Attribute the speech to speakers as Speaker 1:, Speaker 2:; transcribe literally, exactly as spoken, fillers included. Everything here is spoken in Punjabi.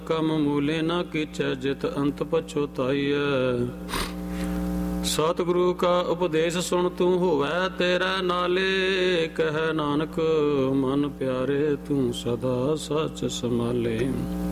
Speaker 1: ਕਮ ਮੂਲੇ ਨਾ ਕੀਚੈ ਜਿਤ ਅੰਤ ਪਛੁਤਾਈਐ। ਸਤਿਗੁਰੂ ਕਾ ਉਪਦੇਸ਼ ਸੁਣ ਤੂੰ ਹੋਵੈ ਤੇਰੇ ਨਾਲੇ, ਕਹਿ ਨਾਨਕ ਮਨ ਪਿਆਰੇ ਤੂੰ ਸਦਾ ਸਚ ਸੰਭਾਲੇ।